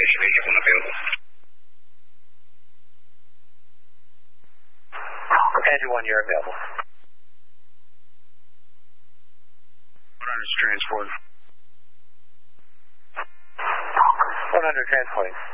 location, agent 1 available. Andrew 1, you're available. 100's transport. 100 transporting.